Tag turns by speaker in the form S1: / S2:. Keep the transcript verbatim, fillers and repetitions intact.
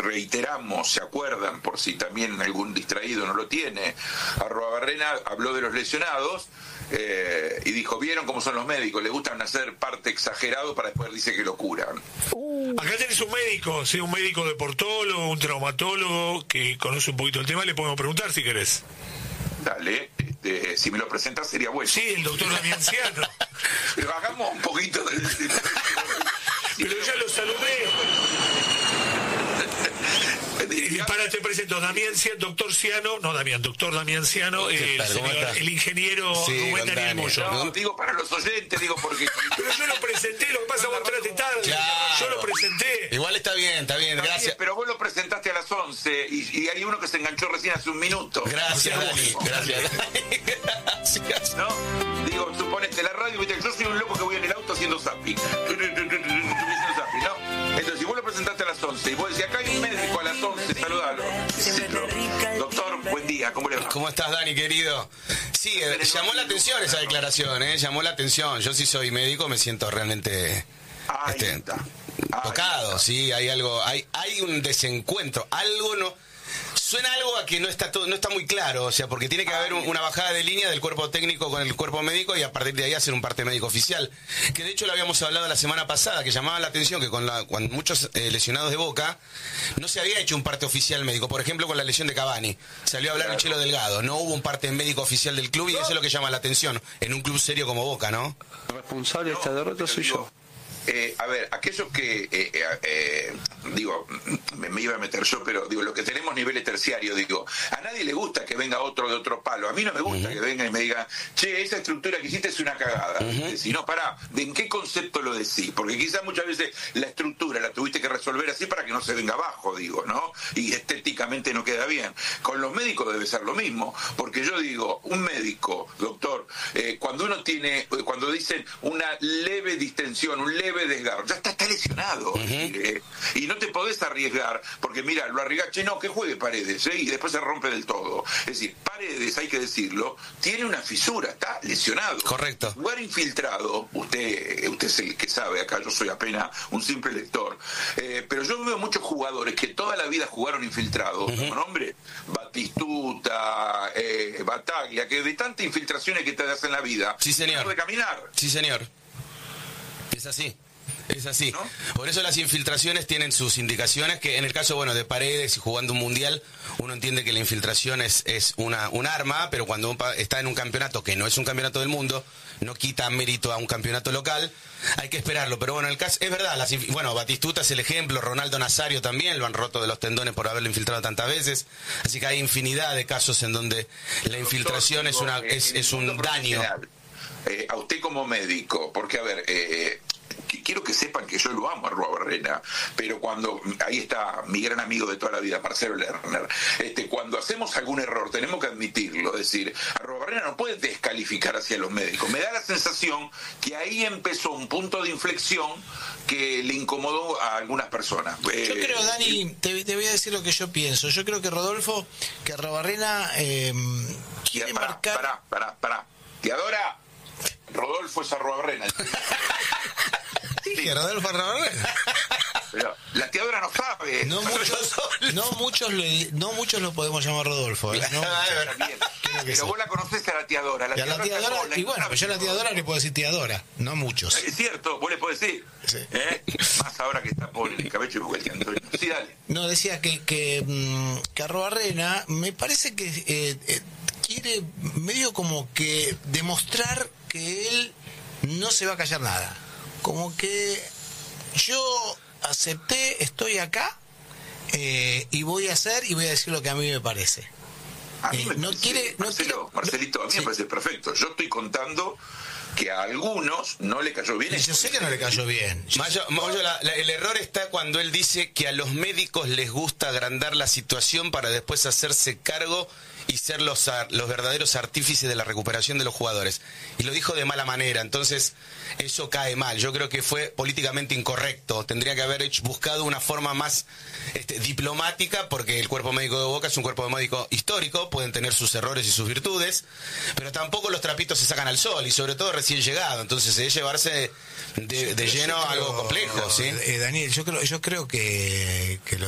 S1: reiteramos, se acuerdan, por si también algún distraído no lo tiene, Arruabarrena habló de los lesionados eh, y dijo, ¿vieron cómo son los médicos? Les gustan hacer parte exagerado para después dice que lo curan.
S2: Uh. Acá tenés un médico, ¿sí? Un médico deportólogo, un traumatólogo que conoce un poquito el tema, le podemos preguntar si querés.
S1: Dale, este, si me lo presentas sería bueno.
S2: Sí, el doctor Damián Ciano.
S1: Pero hagamos un poquito de...
S2: Pero ya lo saludé. Para, te presento, Damián Ciano, doctor Ciano, no Damián, doctor Damián Ciano, eh, el, señor, el ingeniero
S3: sí,
S2: Rubén Daniel Moyo.
S1: No, digo para los oyentes, digo porque...
S2: Pero yo lo presenté, lo que pasa es que vos entraste tarde.
S3: Claro.
S2: Yo lo presenté.
S3: Igual está bien, está bien,
S1: está
S3: gracias.
S1: Bien, pero vos lo presentaste a las once y, y hay uno que se enganchó recién hace un minuto.
S3: Gracias, o sea, Dani, vos, gracias, Dani. Gracias.
S1: ¿No? Digo, suponete la radio, ¿viste? Yo soy un loco que voy en el auto haciendo zapping. ¿No? Entonces, si vos lo presentaste a las once y vos decís, acá hay un médico a las once, saludalo. Doctor, buen día, ¿cómo le va?
S3: ¿Cómo estás, Dani, querido? Sí, eh, llamó la atención esa declaración, ¿eh? Llamó la atención. Yo sí soy médico, me siento realmente
S1: Ahí
S3: este,
S1: está.
S3: tocado,
S1: Ahí
S3: sí, hay algo, hay, hay un desencuentro, algo no... Suena algo a que no está todo, no está muy claro, o sea, porque tiene que haber un, una bajada de línea del cuerpo técnico con el cuerpo médico y a partir de ahí hacer un parte médico oficial. Que de hecho lo habíamos hablado la semana pasada, que llamaba la atención que con, la, con muchos eh, lesionados de Boca no se había hecho un parte oficial médico. Por ejemplo, con la lesión de Cavani, salió a hablar Michelo Delgado, no hubo un parte médico oficial del club y eso es lo que llama la atención en un club serio como Boca, ¿no?
S4: El responsable de esta derrota soy yo.
S1: Eh, a ver, aquello que, eh, eh, eh, digo, me, me iba a meter yo, pero digo, lo que tenemos niveles terciarios, digo, a nadie le gusta que venga otro de otro palo, a mí no me gusta uh-huh. que venga y me diga, che, esa estructura que hiciste es una cagada, uh-huh. si no, pará, ¿de en qué concepto lo decís? Porque quizás muchas veces la estructura la tuviste que resolver así para que no se venga abajo, digo, ¿no? Y estéticamente no queda bien. Con los médicos debe ser lo mismo, porque yo digo, un médico, doctor, eh, cuando uno tiene, cuando dicen una leve distensión, un leve desgarro, ya está, está lesionado. Uh-huh. eh, y no te podés arriesgar, porque mira, lo arriesgaste, no, que juegue Paredes, ¿eh? Y después se rompe del todo. Es decir, Paredes, hay que decirlo, tiene una fisura, está lesionado.
S3: Correcto.
S1: Jugar infiltrado, usted, usted es el que sabe, acá yo soy apenas un simple lector, eh, pero yo veo muchos jugadores que toda la vida jugaron infiltrados, uh-huh. como nombre, Batistuta, eh, Bataglia, que de tantas infiltraciones que te das en la vida,
S3: sí, señor.
S1: no puede caminar.
S3: Sí, señor. Es así. Es así. ¿No? Por eso las infiltraciones tienen sus indicaciones, que en el caso, bueno, de Paredes y jugando un mundial, uno entiende que la infiltración es, es una, un arma, pero cuando uno está en un campeonato que no es un campeonato del mundo, no quita mérito a un campeonato local, hay que esperarlo. Pero bueno, el caso es verdad, las, bueno, Batistuta es el ejemplo, Ronaldo Nazario también lo han roto de los tendones por haberlo infiltrado tantas veces, así que hay infinidad de casos en donde la infiltración es, una, es, es un daño.
S1: Eh, a usted como médico, porque a ver... Eh, quiero que sepan que yo lo amo a Arruabarrena, pero cuando, ahí está mi gran amigo de toda la vida, Marcelo Lerner, este, cuando hacemos algún error tenemos que admitirlo, es decir, Arruabarrena no puede descalificar hacia los médicos. Me da la sensación que ahí empezó un punto de inflexión que le incomodó a algunas personas.
S5: Yo eh, creo, Dani, te, te voy a decir lo que yo pienso. Yo creo que Rodolfo, que Arruabarrena eh, quiere
S1: pará,
S5: marcar...
S1: Pará, pará, pará. ¿Te adora? Rodolfo es Arruabarrena.
S5: Sí, Rodolfo Arruabarrena.
S1: Pero la tiadora no sabe.
S5: No muchos, no muchos, le, no muchos lo podemos llamar Rodolfo. ¿eh? No,
S1: pero sí. Vos la conocés a la tiadora. La
S5: y a la tiadora, sola, y bueno, pues yo a la tiadora le puedo decir tiadora, no muchos.
S1: Es cierto, vos le podés decir. Sí. ¿Eh? Más ahora que está por el cabello igual que Antonio. Sí, dale.
S5: No, decía que, que, que Arruabarrena me parece que eh, eh, quiere medio como que demostrar que él no se va a callar nada. Como que yo acepté, estoy acá eh, y voy a hacer y voy a decir lo que a mí me parece.
S1: A mí
S5: eh,
S1: me
S5: no
S1: parece,
S5: quiere, no
S1: Marcelo,
S5: quiere,
S1: Marcelito, a mí sí. me parece perfecto. Yo estoy contando que a algunos no le cayó bien.
S5: Yo sé que no le cayó bien.
S3: Mayo, Mayo, la, la, el error está cuando él dice que a los médicos les gusta agrandar la situación para después hacerse cargo y ser los, los verdaderos artífices de la recuperación de los jugadores. Y lo dijo de mala manera, entonces eso cae mal. Yo creo que fue políticamente incorrecto. Tendría que haber hecho, buscado una forma más este, diplomática, porque el cuerpo médico de Boca es un cuerpo médico histórico, pueden tener sus errores y sus virtudes, pero tampoco los trapitos se sacan al sol, y sobre todo recién llegado. Entonces se debe llevarse de, de lleno
S5: creo,
S3: algo complejo, ¿sí?
S5: Eh, Daniel, yo creo, yo creo que, que lo